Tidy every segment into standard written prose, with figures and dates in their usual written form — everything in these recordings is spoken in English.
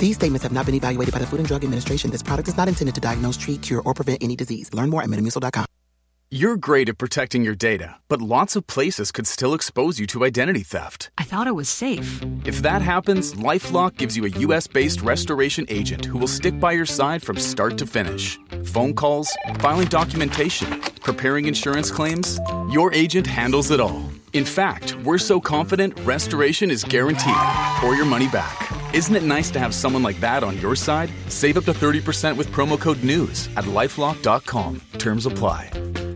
These statements have not been evaluated by the Food and Drug Administration. This product is not intended to diagnose, treat, cure, or prevent any disease. Learn more at MetaMucil.com. You're great at protecting your data, but lots of places could still expose you to identity theft. I thought it was safe. If that happens, LifeLock gives you a U.S.-based restoration agent who will stick by your side from start to finish. Phone calls, filing documentation, preparing insurance claims, your agent handles it all. In fact, we're so confident restoration is guaranteed or your money back. Isn't it nice to have someone like that on your side? Save up to 30% with promo code NEWS at LifeLock.com. Terms apply.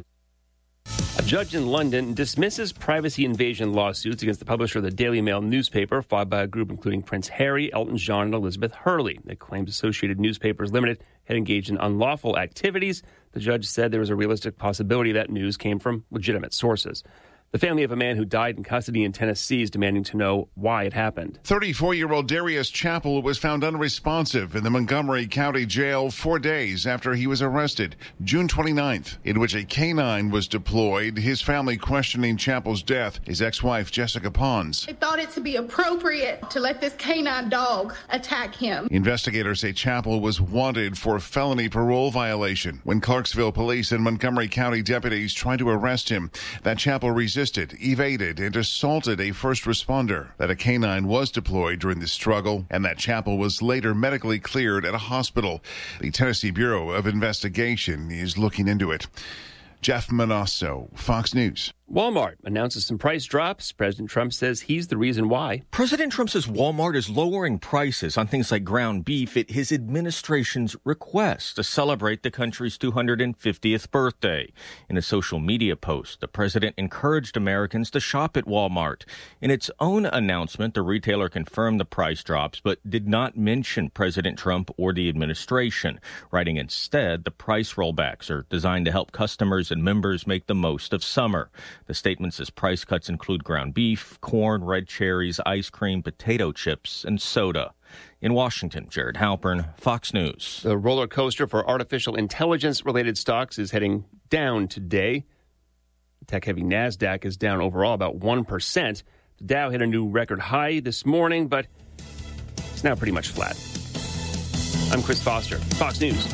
A judge in London dismisses privacy invasion lawsuits against the publisher of the Daily Mail newspaper, filed by a group including Prince Harry, Elton John, and Elizabeth Hurley. It claims Associated Newspapers Limited had engaged in unlawful activities. The judge said there was a realistic possibility that news came from legitimate sources. The family of a man who died in custody in Tennessee is demanding to know why it happened. 34-year-old Darius Chappell was found unresponsive in the Montgomery County Jail 4 days after he was arrested, June 29th, in which a canine was deployed. His family questioning Chappell's death. His ex-wife, Jessica Pons. I thought it to be appropriate to let this canine dog attack him. Investigators say Chappell was wanted for felony parole violation when Clarksville police and Montgomery County deputies tried to arrest him. That Chappell resisted, evaded, and assaulted a first responder. That a canine was deployed during the struggle, and that Chappell was later medically cleared at a hospital. The Tennessee Bureau of Investigation is looking into it. Jeff Manasso, Fox News. Walmart announces some price drops. President Trump says he's the reason why. President Trump says Walmart is lowering prices on things like ground beef at his administration's request to celebrate the country's 250th birthday. In a social media post, the president encouraged Americans to shop at Walmart. In its own announcement, the retailer confirmed the price drops, but did not mention President Trump or the administration, writing instead the price rollbacks are designed to help customers and members make the most of summer. The statement says price cuts include ground beef, corn, red cherries, ice cream, potato chips, and soda. In Washington, Jared Halpern, Fox News. The roller coaster for artificial intelligence-related stocks is heading down today. Tech-heavy NASDAQ is down overall about 1%. The Dow hit a new record high this morning, but it's now pretty much flat. I'm Chris Foster, Fox News.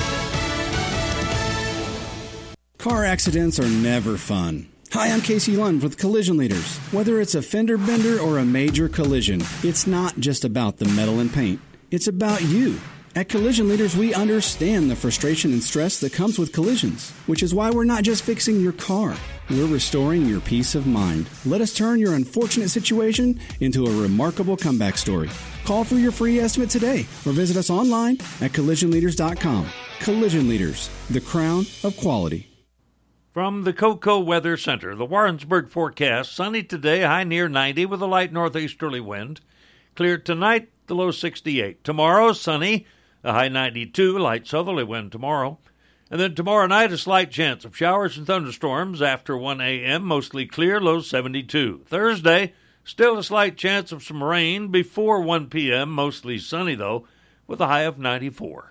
Car accidents are never fun. Hi, I'm Casey Lund with Collision Leaders. Whether it's a fender bender or a major collision, it's not just about the metal and paint. It's about you. At Collision Leaders, we understand the frustration and stress that comes with collisions, which is why we're not just fixing your car. We're restoring your peace of mind. Let us turn your unfortunate situation into a remarkable comeback story. Call for your free estimate today or visit us online at collisionleaders.com. Collision Leaders, the crown of quality. From the Cocoa Weather Center, the Warrensburg forecast, sunny today, high near 90 with a light northeasterly wind. Clear tonight, the low 68. Tomorrow, sunny, a high 92, light southerly wind tomorrow. And then tomorrow night, a slight chance of showers and thunderstorms after 1 a.m., mostly clear, low 72. Thursday, still a slight chance of some rain before 1 p.m., mostly sunny, though, with a high of 94.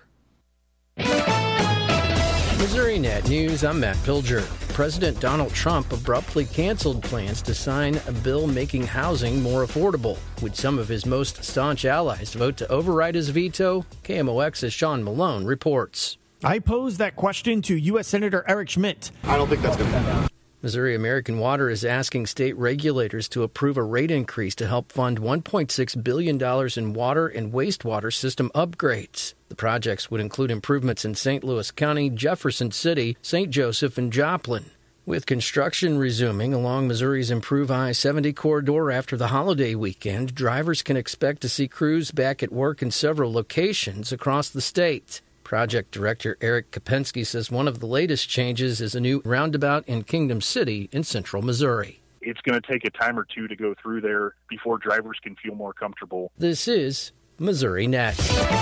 Missouri Net News, I'm Matt Pilger. President Donald Trump abruptly canceled plans to sign a bill making housing more affordable. Would some of his most staunch allies vote to override his veto? KMOX's Sean Malone reports. I posed that question to U.S. Senator Eric Schmidt. I don't think that's going to happen. Missouri American Water is asking state regulators to approve a rate increase to help fund $1.6 billion in water and wastewater system upgrades. The projects would include improvements in St. Louis County, Jefferson City, St. Joseph, and Joplin. With construction resuming along Missouri's Improve I-70 corridor after the holiday weekend, drivers can expect to see crews back at work in several locations across the state. Project Director Eric Kopensky says one of the latest changes is a new roundabout in Kingdom City in central Missouri. It's going to take a time or two to go through there before drivers can feel more comfortable. This is Missouri Net.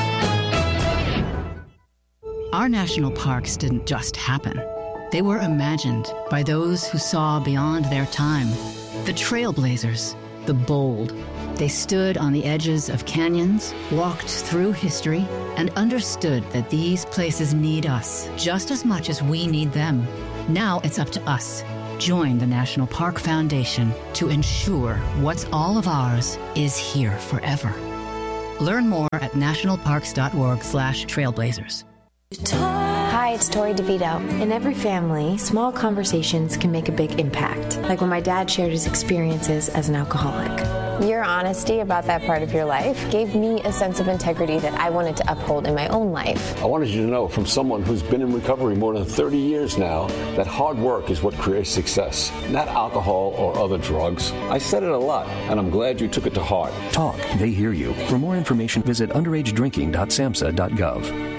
Our national parks didn't just happen. They were imagined by those who saw beyond their time. The trailblazers, the bold. They stood on the edges of canyons, walked through history, and understood that these places need us just as much as we need them. Now it's up to us. Join the National Park Foundation to ensure what's all of ours is here forever. Learn more at nationalparks.org/trailblazers. Hi, it's Tori DeVito. In every family, small conversations can make a big impact, like when my dad shared his experiences as an alcoholic. Your honesty about that part of your life gave me a sense of integrity that I wanted to uphold in my own life. I wanted you to know from someone who's been in recovery more than 30 years now that hard work is what creates success, not alcohol or other drugs. I said it a lot, and I'm glad you took it to heart. Talk. They hear you. For more information, visit underagedrinking.samhsa.gov.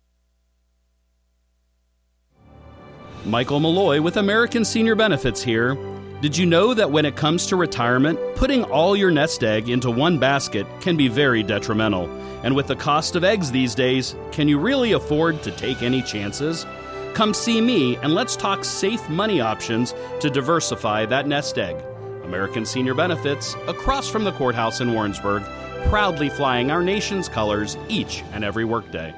Michael Malloy with American Senior Benefits here. Did you know that when it comes to retirement, putting all your nest egg into one basket can be very detrimental? And with the cost of eggs these days, can you really afford to take any chances? Come see me and let's talk safe money options to diversify that nest egg. American Senior Benefits, across from the courthouse in Warrensburg, proudly flying our nation's colors each and every workday.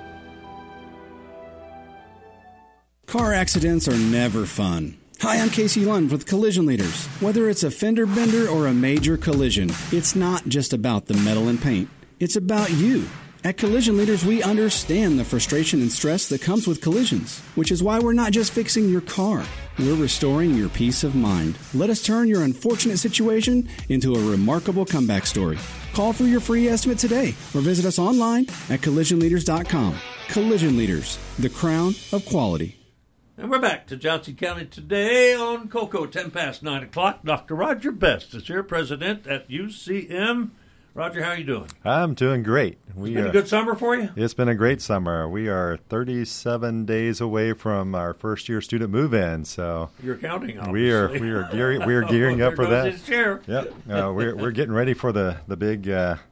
Car accidents are never fun. Hi, I'm Casey Lund with Collision Leaders. Whether it's a fender bender or a major collision, it's not just about the metal and paint. It's about you. At Collision Leaders, we understand the frustration and stress that comes with collisions, which is why we're not just fixing your car. We're restoring your peace of mind. Let us turn your unfortunate situation into a remarkable comeback story. Call for your free estimate today or visit us online at collisionleaders.com. Collision Leaders, the crown of quality. And we're back to Johnson County today on Cocoa, 10 past 9 o'clock. Dr. Roger Best is here, president at UCM. Roger, how are you doing? I'm doing great. It's been a good summer for you? It's been a great summer. We are 37 days away from our first-year student move-in, so you're counting. Obviously. We are gearing up for that. His chair. Yep. We're getting ready for the big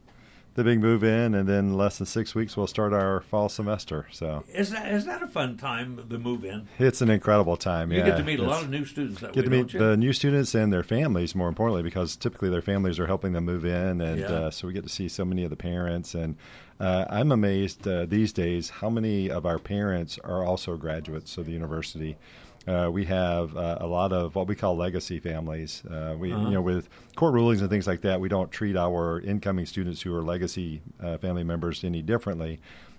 move-in, and then less than 6 weeks we'll start our fall semester. So is that a fun time, the move-in? It's an incredible time. You get to meet a lot of new students that way, get to meet don't you? the new students and their families, more importantly, because typically their families are helping them move in, and so we get to see so many of the parents. And I'm amazed these days how many of our parents are also graduates of the university. We have a lot of what we call legacy families. With court rulings and things like that, we don't treat our incoming students who are legacy family members any differently.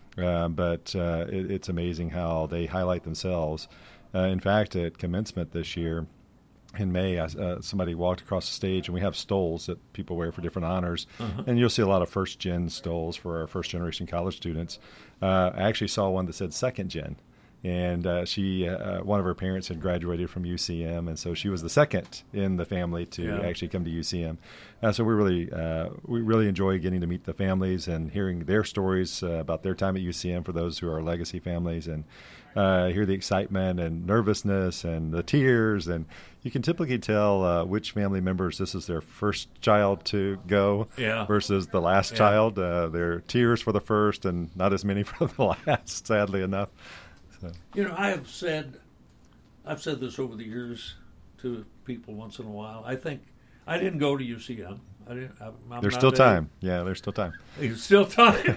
But it's amazing how they highlight themselves. In fact, at commencement this year, in May, somebody walked across the stage, and we have stoles that people wear for different honors. And you'll see a lot of first-gen stoles for our first-generation college students. I actually saw one that said second-gen. And one of her parents had graduated from UCM, and so she was the second in the family to actually come to UCM. So we really enjoy getting to meet the families and hearing their stories about their time at UCM for those who are legacy families, and hear the excitement and nervousness and the tears. And you can typically tell which family members this is their first child to go versus the last child. Their tears for the first and not as many for the last, sadly enough. You know, I've said this over the years to people once in a while. I think I didn't go to UCM. There's still time. Yeah, there's still time. There's still time.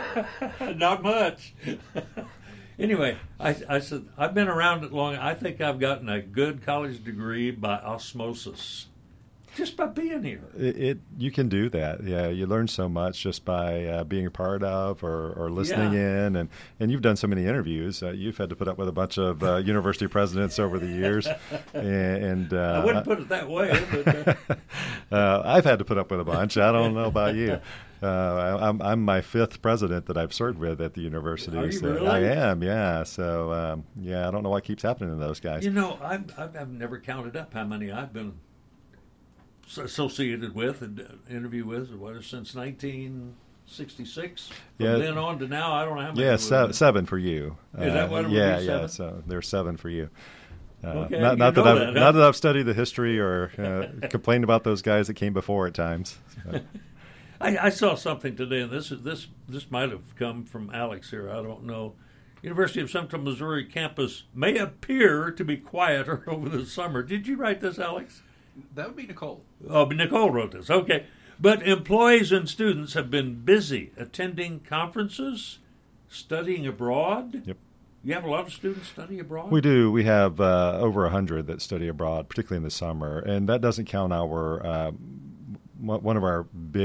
Not much. Anyway, I said I've been around it long. I think I've gotten a good college degree by osmosis. Just by being here. You can do that. Yeah, you learn so much just by being a part of or listening in. And you've done so many interviews. You've had to put up with a bunch of university presidents over the years. And I wouldn't put it that way. But, I've had to put up with a bunch. I don't know about you. I'm my fifth president that I've served with at the university. Are you really? I am, yeah. So, I don't know what keeps happening to those guys. You know, I've never counted up how many I've been associated with and interviewed with since 1966. From then on to now, I don't know how many. Yeah, seven for you. Is that what it would be, seven? Yeah. So there's 7 for you. Okay, not that I've studied the history or complained about those guys that came before at times. So. I saw something today, and this might have come from Alex here. I don't know. University of Central Missouri campus may appear to be quieter over the summer. Did you write this, Alex? That would be Nicole. Oh, Nicole wrote this. Okay. But employees and students have been busy attending conferences, studying abroad. Yep. You have a lot of students study abroad? We do. We have over 100 that study abroad, particularly in the summer. And that doesn't count our one of our big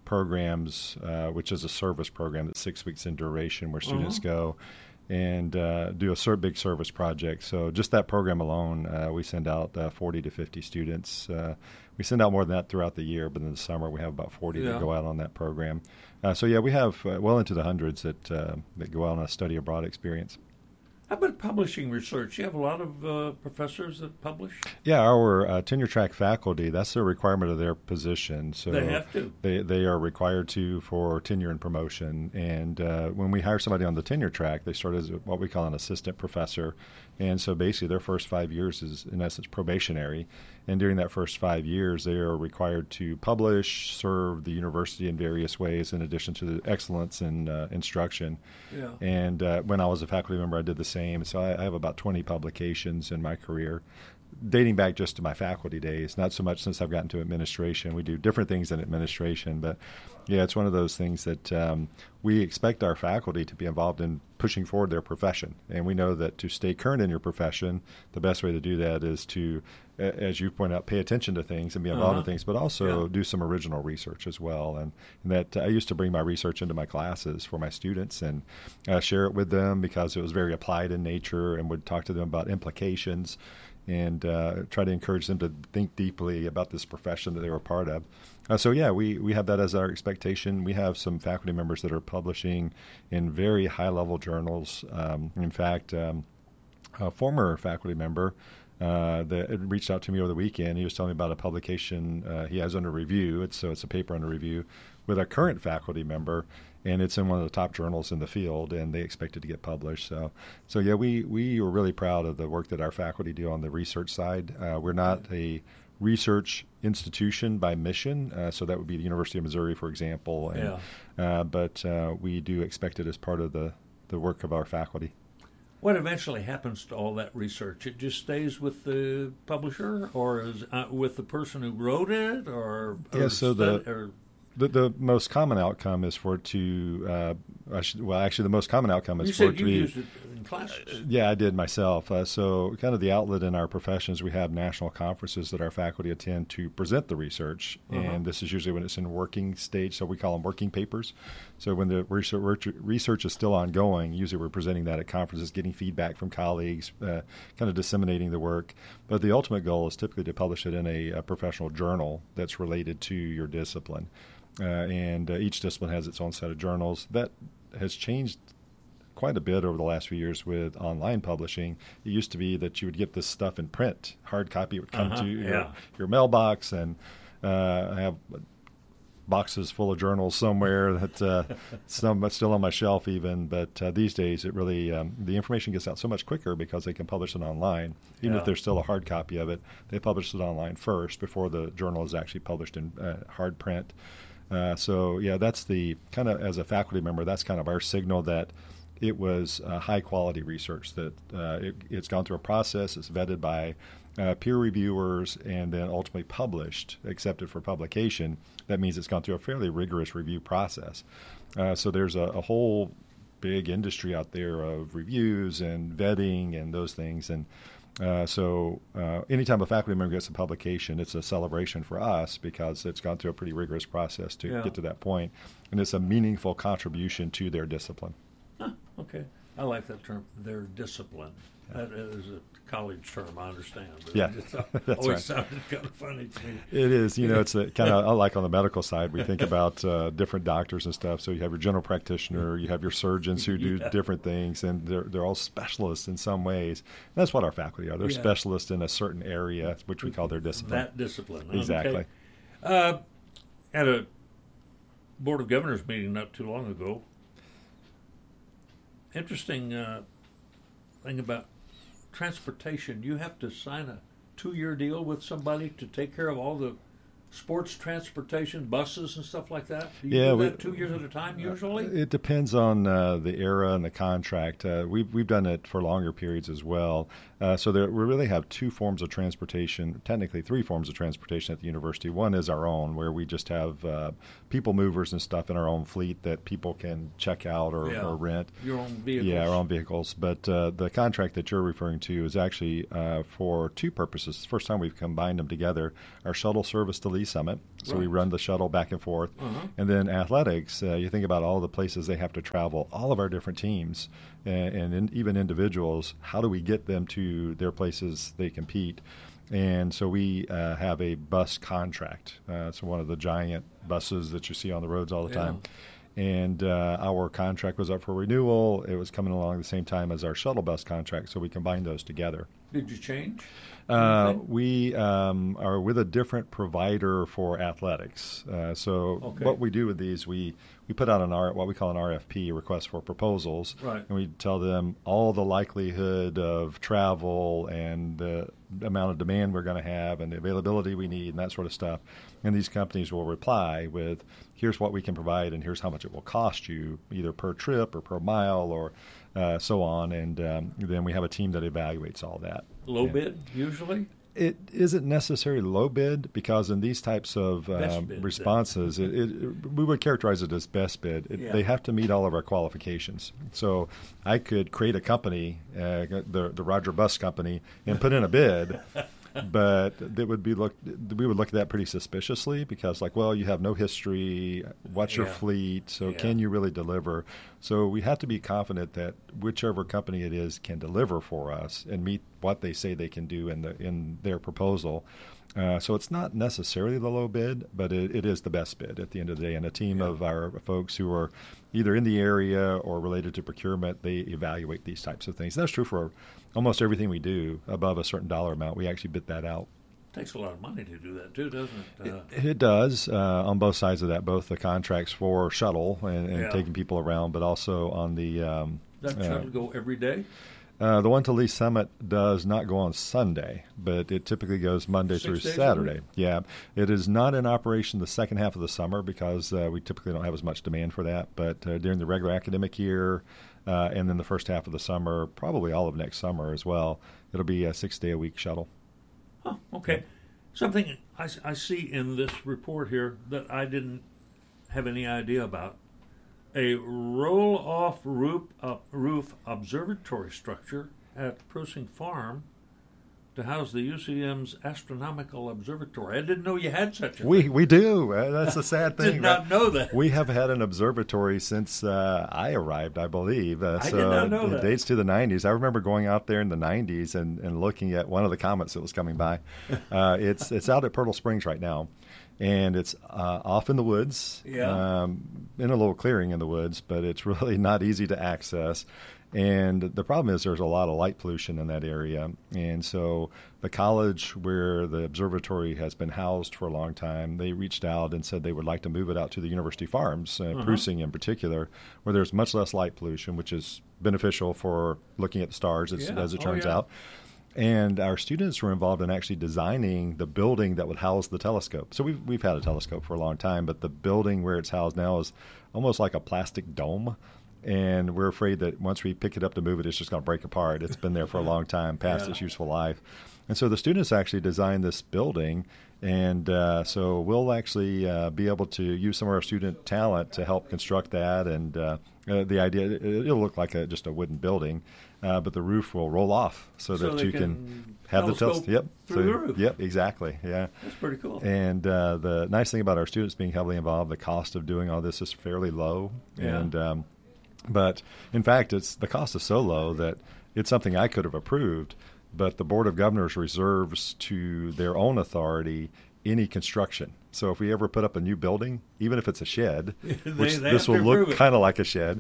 programs, which is a service program that's 6 weeks in duration, where students go and do a big service project. So just that program alone, we send out 40 to 50 students. We send out more than that throughout the year, but in the summer we have about 40 that go out on that program. So we have well into the hundreds that go out on a study abroad experience. How about publishing research? You have a lot of professors that publish? Yeah, our tenure track faculty, that's a requirement of their position. So they have to. They are required to for tenure and promotion. And when we hire somebody on the tenure track, they start as what we call an assistant professor. And so basically their first 5 years is, in essence, probationary. And during that first 5 years, they are required to publish, serve the university in various ways, in addition to the excellence in instruction. Yeah. And when I was a faculty member, I did the same. So I have about 20 publications in my career, dating back just to my faculty days, not so much since I've gotten to administration. We do different things in administration, but yeah, it's one of those things that we expect our faculty to be involved in pushing forward their profession. And we know that to stay current in your profession, the best way to do that is to, as you point out, pay attention to things and be involved in things, but also do some original research as well. And that I used to bring my research into my classes for my students and share it with them because it was very applied in nature, and would talk to them about implications and try to encourage them to think deeply about this profession that they were part of. We have that as our expectation. We have some faculty members that are publishing in very high-level journals. In fact, a former faculty member that reached out to me over the weekend, he was telling me about a publication he has under review. It's a paper under review with a current faculty member, and it's in one of the top journals in the field, and they expect it to get published. So we are really proud of the work that our faculty do on the research side. We're not a research institution by mission, so that would be the University of Missouri, for example. But we do expect it as part of the work of our faculty. What eventually happens to all that research? It just stays with the publisher, or is with the person who wrote it, or the most common outcome is for it to. The most common outcome is for it to be. You used it in classes. Yeah, I did myself. So kind of the outlet in our professions, we have national conferences that our faculty attend to present the research, and this is usually when it's in working stage. So we call them working papers. So when the research is still ongoing, usually we're presenting that at conferences, getting feedback from colleagues, kind of disseminating the work. But the ultimate goal is typically to publish it in a professional journal that's related to your discipline. And each discipline has its own set of journals. That has changed quite a bit over the last few years with online publishing. It used to be that you would get this stuff in print. Hard copy would come to your mailbox, and I have boxes full of journals somewhere that some still on my shelf even. But these days, it really the information gets out so much quicker because they can publish it online. Even if there's still a hard copy of it, they publish it online first before the journal is actually published in hard print. That's the kind of, as a faculty member, that's kind of our signal that it was high quality research, that it's gone through a process, it's vetted by peer reviewers, and then ultimately published, accepted for publication. That means it's gone through a fairly rigorous review process. So there's a whole big industry out there of reviews and vetting and those things. And anytime a faculty member gets a publication, it's a celebration for us because it's gone through a pretty rigorous process to get to that point, and it's a meaningful contribution to their discipline. Okay. I like that term, their discipline. That is a college term, I understand. But it always sounded kind of funny to me. It is. It's a kind of like on the medical side, we think about different doctors and stuff. So you have your general practitioner, you have your surgeons who do different things, and they're all specialists in some ways. And that's what our faculty are. They're specialists in a certain area, which we call their discipline. That discipline. Exactly. Okay. At a Board of Governors meeting not too long ago, interesting thing about transportation. You have to sign a 2-year deal with somebody to take care of all the sports transportation, buses and stuff like that? Do you do that 2 years at a time usually? It depends on the era and the contract. We've done it for longer periods as well. We really have 2 forms of transportation, technically 3 forms of transportation at the university. One is our own, where we just have people movers and stuff in our own fleet that people can check out or rent. Your own vehicles. Yeah, our own vehicles. But the contract that you're referring to is actually for 2 purposes. It's the first time we've combined them together. Our shuttle service to Lee Lee Summit. So we run the shuttle back and forth. And then athletics, you think about all the places they have to travel, all of our different teams and even individuals, how do we get them to their places they compete? And so we have a bus contract. So one of the giant buses that you see on the roads all the time. And our contract was up for renewal. It was coming along the same time as our shuttle bus contract, so we combined those together. Did you change? We are with a different provider for athletics. What we do with these, we put out what we call an RFP, request for proposals, right. And we tell them all the likelihood of travel and the amount of demand we're going to have and the availability we need and that sort of stuff. And these companies will reply with, here's what we can provide and here's how much it will cost you, either per trip or per mile or so on. And then we have a team that evaluates all that. Low bid, usually? It isn't necessarily low bid because in these types of responses, we would characterize it as best bid. They have to meet all of our qualifications. So I could create a company, the Roger Bus Company, and put in a bid, but we would look at that pretty suspiciously because, you have no history. What's your fleet? So can you really deliver? So we have to be confident that whichever company it is can deliver for us and meet what they say they can do in their proposal. So it's not necessarily the low bid, but it is the best bid at the end of the day. And a team of our folks who are either in the area or related to procurement, they evaluate these types of things. And that's true for almost everything we do above a certain dollar amount. We actually bid that out. Takes a lot of money to do that too, doesn't it? It does on both sides of that, both the contracts for shuttle and taking people around, but also on the Does that shuttle go every day? The one to Lee Summit does not go on Sunday, but it typically goes Monday through Saturday. Yeah, it is not in operation the second half of the summer because we typically don't have as much demand for that. But during the regular academic year and then the first half of the summer, probably all of next summer as well, it'll be a 6-day-a-week shuttle. Oh, okay. Something I see in this report here that I didn't have any idea about. A roll-off roof observatory structure at Prusing Farm to house the UCM's Astronomical Observatory. I didn't know you had such a thing. We do. That's a sad thing. Did not know that. We have had an observatory since I arrived, I believe. I did not know that. It dates to the 90s. I remember going out there in the 90s and looking at one of the comets that was coming by. It's out at Pirtle Springs right now. And it's off in the woods, in a little clearing in the woods, but it's really not easy to access. And the problem is there's a lot of light pollution in that area. And so the college where the observatory has been housed for a long time, they reached out and said they would like to move it out to the university farms, Prusing in particular, where there's much less light pollution, which is beneficial for looking at the stars as it turns out. And our students were involved in actually designing the building that would house the telescope. So we've had a telescope for a long time, but the building where it's housed now is almost like a plastic dome. And we're afraid that once we pick it up to move it, it's just going to break apart. It's been there for a long time, past its useful life. And so the students actually designed this building. And so we'll actually be able to use some of our student talent to help construct that. And the idea, it'll look like just a wooden building. But the roof will roll off so that you can have the telescope. Yep. Through the roof. Yep, exactly. Yeah. That's pretty cool. And the nice thing about our students being heavily involved, the cost of doing all this is fairly low. Yeah. And but in fact, the cost is so low that it's something I could have approved, but the Board of Governors reserves to their own authority any construction. So if we ever put up a new building, even if it's a shed, which this will look kind of like a shed,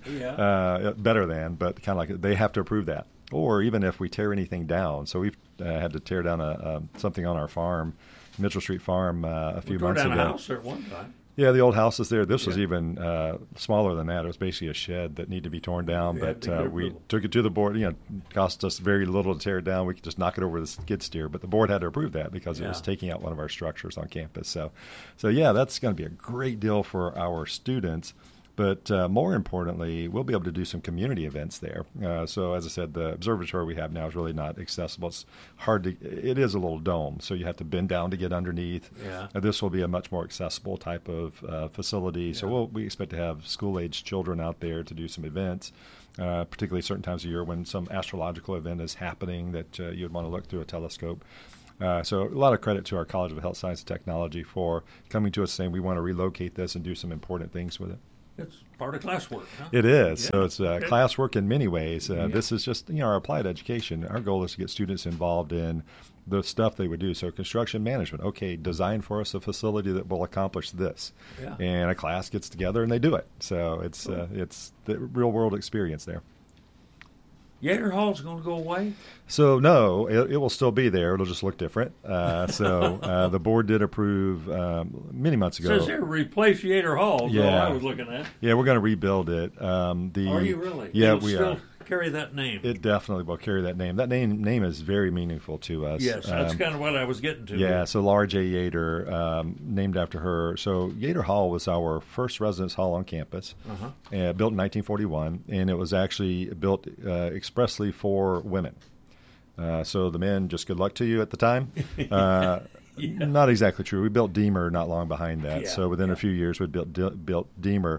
better than, but kind of like they have to approve that. Or even if we tear anything down. So we've had to tear down something on our farm, Mitchell Street Farm, a few months ago. We tore down a house there at one time. Yeah, the old house is there. This was even smaller than that. It was basically a shed that needed to be torn down, but we took it to the board. It cost us very little to tear it down. We could just knock it over with a skid steer, but the board had to approve that because it was taking out one of our structures on campus. So yeah, that's going to be a great deal for our students. But more importantly, we'll be able to do some community events there. So as I said, the observatory we have now is really not accessible. It's hard to. It is a little dome, so you have to bend down to get underneath. Yeah. This will be a much more accessible type of facility. Yeah. So we expect to have school-age children out there to do some events, particularly certain times of year when some astrological event is happening that you'd want to look through a telescope. So a lot of credit to our College of Health Science and Technology for coming to us saying we want to relocate this and do some important things with it. It's part of classwork, huh? It is. Yeah. So it's classwork in many ways. This is just our applied education. Our goal is to get students involved in the stuff they would do. So construction management. Okay, design for us a facility that will accomplish this. Yeah. And a class gets together and they do it. So it's the real world experience there. Yater Hall's going to go away? So, no, it will still be there. It'll just look different. The board did approve many months ago. It says here, replace Yater Hall. That's all I was looking at. Yeah, we're going to rebuild it. Are you really? Yeah, we are. Carry that name. It definitely will carry that name. That name is very meaningful to us. Yes, that's kind of what I was getting to. Yeah, so Laura J. Yater, named after her. So Yater Hall was our first residence hall on campus, built in 1941, and it was actually built expressly for women. So the men, just good luck to you at the time. Not exactly true. We built Deemer not long behind that. So within a few years, we built Deemer.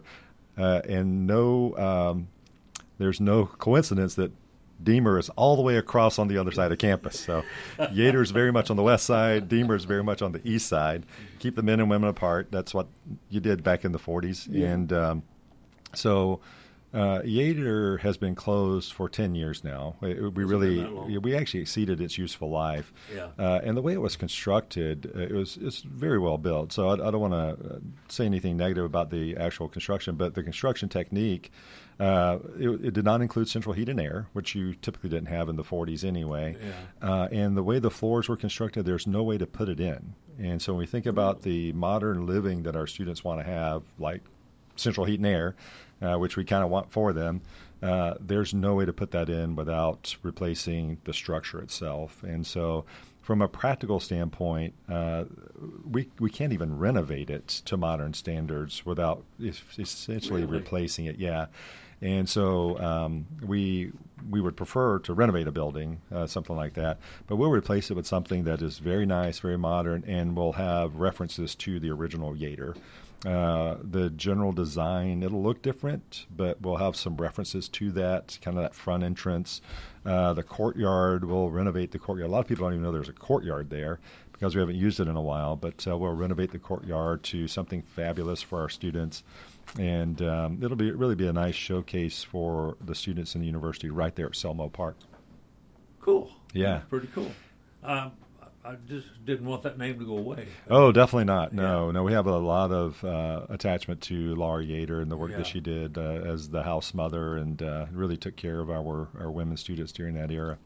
And there's no coincidence that Deemer is all the way across on the other side of campus. So Yater's very much on the west side. Deemer's very much on the east side. Keep the men and women apart. That's what you did back in the 40s. Yeah. And so Yater has been closed for 10 years now. We actually exceeded its useful life. Yeah. And the way it was constructed, it's very well built. So I don't want to say anything negative about the actual construction, but the construction technique, it did not include central heat and air, which you typically didn't have in the 40s anyway. Yeah. And the way the floors were constructed, there's no way to put it in. And so when we think about the modern living that our students want to have, like central heat and air, which we kind of want for them, there's no way to put that in without replacing the structure itself. And so from a practical standpoint, we can't even renovate it to modern standards without essentially replacing it. Yeah. And so we would prefer to renovate a building, something like that, but we'll replace it with something that is very nice, very modern, and will have references to the original Yater. The general design, it'll look different, but we'll have some references to that, kind of that front entrance. The courtyard, we'll renovate the courtyard. A lot of people don't even know there's a courtyard there because we haven't used it in a while, but we'll renovate the courtyard to something fabulous for our students. And it'll really be a nice showcase for the students in the university right there at Selmo Park. Cool. Yeah. Pretty cool. I just didn't want that name to go away. Oh, definitely not. No, we have a lot of attachment to Laura Yater and the work that she did as the house mother, and really took care of our women students during that era.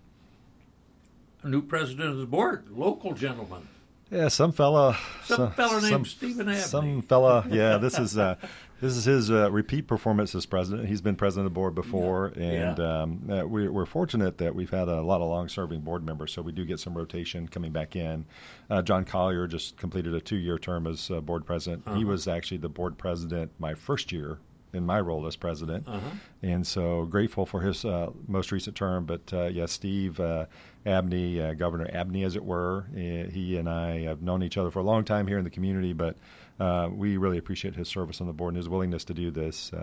A new president of the board, local gentleman. Yeah, some fella named Stephen Abney. Some fella, yeah. This is his repeat performance as president. He's been president of the board before, and we're fortunate that we've had a lot of long-serving board members, so we do get some rotation coming back in. John Collier just completed a 2-year term as board president. He was actually the board president my first year in my role as president, and so grateful for his most recent term. But Steve Abney, Governor Abney, as it were, he and I have known each other for a long time here in the community, but we really appreciate his service on the board and his willingness to do this.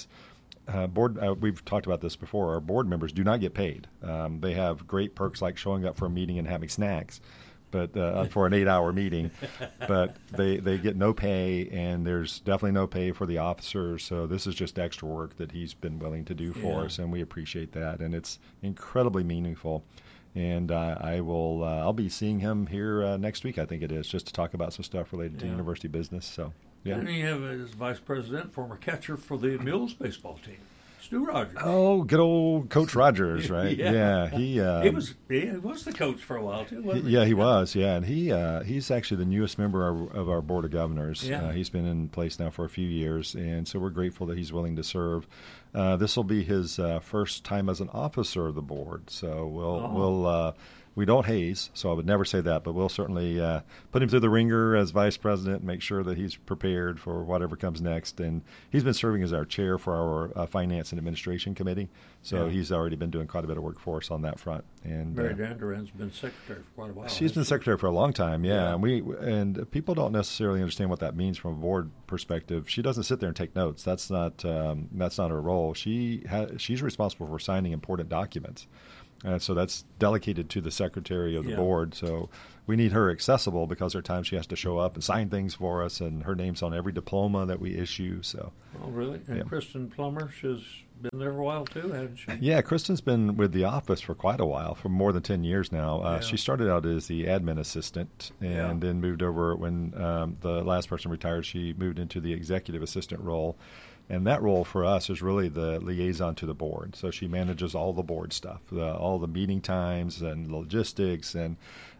We've talked about this before. Our board members do not get paid. They have great perks like showing up for a meeting and having snacks, but for an 8-hour meeting, but they get no pay, and there's definitely no pay for the officers. So this is just extra work that he's been willing to do for us, and we appreciate that, and it's incredibly meaningful. And I'll be seeing him here next week, I think it is, just to talk about some stuff related to university business. So yeah. And you have as vice president, former catcher for the Mules baseball team, Stu Rogers. Oh, good old Coach Rogers, right? He was the coach for a while too, wasn't he? Yeah, he was. Yeah, and he's actually the newest member of our board of governors. Yeah. He's been in place now for a few years, and so we're grateful that he's willing to serve. This will be his first time as an officer of the board, so we don't haze, so I would never say that, but we'll certainly put him through the ringer as vice president and make sure that he's prepared for whatever comes next. And he's been serving as our chair for our finance and administration committee, so he's already been doing quite a bit of work for us on that front. And Mary Danduran's been secretary for quite a while. She's been secretary for a long time, and people don't necessarily understand what that means from a board perspective. She doesn't sit there and take notes. That's not her role. She's responsible for signing important documents. So that's delegated to the secretary of the board. So we need her accessible because there are times she has to show up and sign things for us, and her name's on every diploma that we issue. So. Oh, really? And Kristen Plummer, she's been there for a while too, hasn't she? Yeah, Kristen's been with the office for quite a while, for more than 10 years now. She started out as the admin assistant and then moved over when the last person retired. She moved into the executive assistant role. And that role for us is really the liaison to the board. So she manages all the board stuff, all the meeting times and logistics, and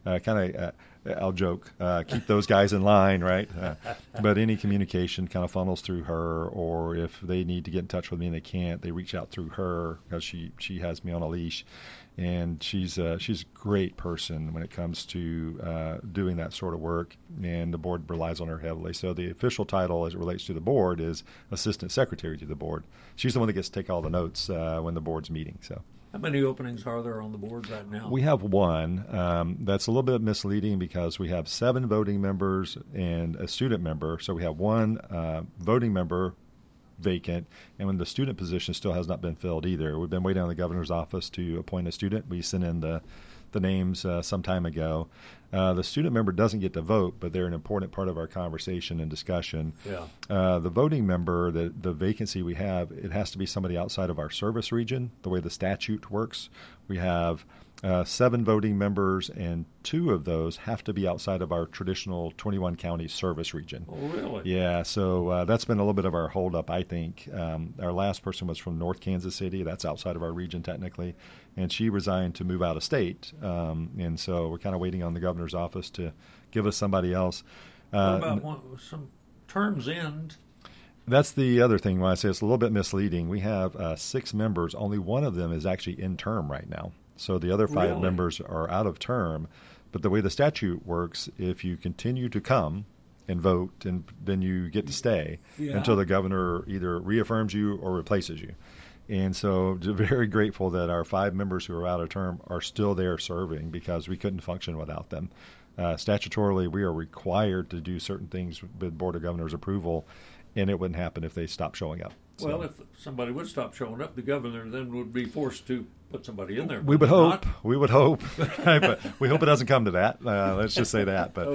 I'll joke, keep those guys in line, right? But any communication kind of funnels through her, or if they need to get in touch with me and they can't, they reach out through her because she has me on a leash. And she's a great person when it comes to doing that sort of work, and the board relies on her heavily. So the official title as it relates to the board is Assistant Secretary to the board. She's the one that gets to take all the notes when the board's meeting. So. How many openings are there on the board right now? We have one. That's a little bit misleading because we have 7 voting members and a student member. So we have one voting member vacant, and when the student position still has not been filled either. We've been waiting on the governor's office to appoint a student. We sent in the names some time ago. The student member doesn't get to vote, but they're an important part of our conversation and discussion. The voting member, the vacancy we have, it has to be somebody outside of our service region, the way the statute works. We have 7 voting members, and 2 of those have to be outside of our traditional 21 county service region. Oh, really? Yeah, so that's been a little bit of our holdup, I think. Our last person was from North Kansas City. That's outside of our region technically, and she resigned to move out of state. And so we're kind of waiting on the governor's office to give us somebody else. What about some terms end? That's the other thing when I say it's a little bit misleading. We have 6 members. Only one of them is actually in term right now. So the other 5 members are out of term. But the way the statute works, if you continue to come and vote, and then you get to stay until the governor either reaffirms you or replaces you. And so very grateful that our 5 members who are out of term are still there serving because we couldn't function without them. Statutorily, we are required to do certain things with Board of Governors approval, and it wouldn't happen if they stopped showing up. Well, if somebody would stop showing up, the governor then would be forced to put somebody in there. We would hope. We would hope. But we hope it doesn't come to that. Let's just say that. But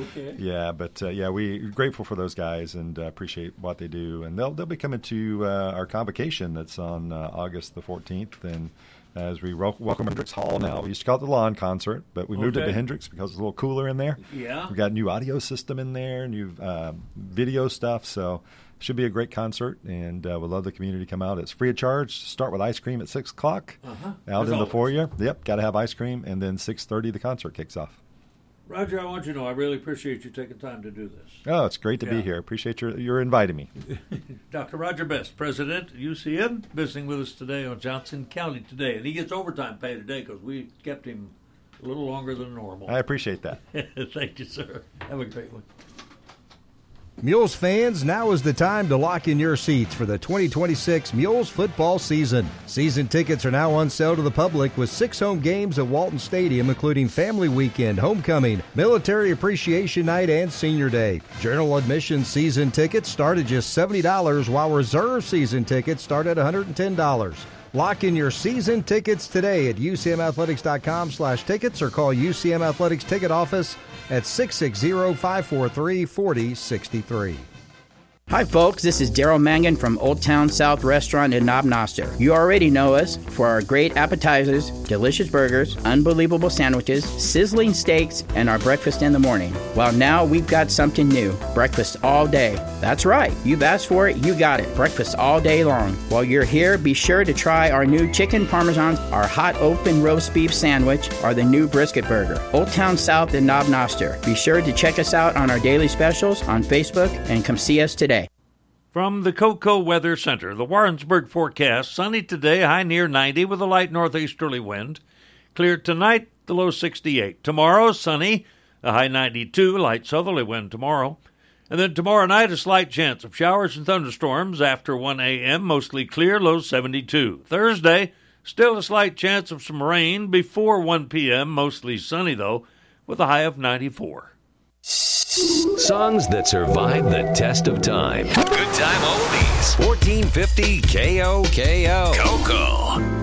we're grateful for those guys and appreciate what they do. And they'll be coming to our convocation that's on August the 14th. And as we welcome Hendricks Hall now. We used to call it the Lawn Concert, but we moved it to Hendricks because it's a little cooler in there. Yeah. We've got a new audio system in there, new video stuff. So should be a great concert, and we'd love the community to come out. It's free of charge. Start with ice cream at 6 o'clock out in the foyer. Yep, got to have ice cream, and then 6:30 the concert kicks off. Roger, I want you to know I really appreciate you taking time to do this. Oh, it's great to be here. Appreciate your inviting me. Dr. Roger Best, President of UCM, visiting with us today on Johnson County Today. And he gets overtime pay today because we kept him a little longer than normal. I appreciate that. Thank you, sir. Have a great one. Mules fans, now is the time to lock in your seats for the 2026 Mules football season. Season tickets are now on sale to the public with 6 home games at Walton Stadium, including Family Weekend, Homecoming, Military Appreciation Night, and Senior Day. General admission season tickets start at just $70, while reserve season tickets start at $110. Lock in your season tickets today at UCMathletics.com/tickets or call UCM Athletics Ticket Office at 660-543-4063. Hi folks, this is Daryl Mangan from Old Town South Restaurant in Knob Noster. You already know us for our great appetizers, delicious burgers, unbelievable sandwiches, sizzling steaks, and our breakfast in the morning. Well, now we've got something new, breakfast all day. That's right, you've asked for it, you got it, breakfast all day long. While you're here, be sure to try our new chicken parmesan, our hot open roast beef sandwich, or the new brisket burger. Old Town South in Knob Noster. Be sure to check us out on our daily specials on Facebook and come see us today. From the Cocoa Weather Center, the Warrensburg forecast, sunny today, high near 90 with a light northeasterly wind. Clear tonight, the low 68. Tomorrow, sunny, a high 92, light southerly wind tomorrow. And then tomorrow night, a slight chance of showers and thunderstorms after 1 a.m., mostly clear, low 72. Thursday, still a slight chance of some rain before 1 p.m., mostly sunny though, with a high of 94. Songs that survive the test of time. Good time oldies. 1450 KOKO. Coco.